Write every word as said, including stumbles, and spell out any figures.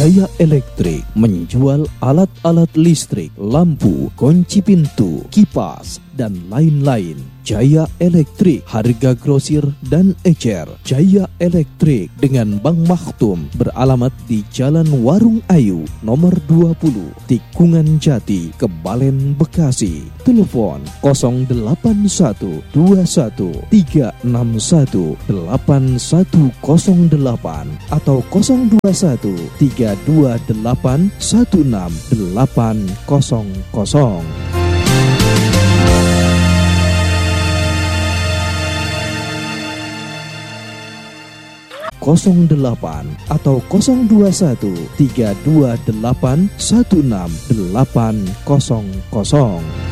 Jaya Elektrik menjual alat-alat listrik, lampu, kunci pintu, kipas, dan lain-lain. Jaya Elektrik, harga grosir dan ecer. Jaya Elektrik dengan Bank Maktum beralamat di Jalan Warung Ayu, nomor dua puluh, Tikungan Jati, Kebalen, Bekasi. Telepon nol delapan satu dua satu tiga enam satu delapan satu nol delapan atau nol dua satu tiga dua delapan satu enam delapan nol nol. nol delapan atau nol dua satu tiga dua delapan satu enam delapan nol nol.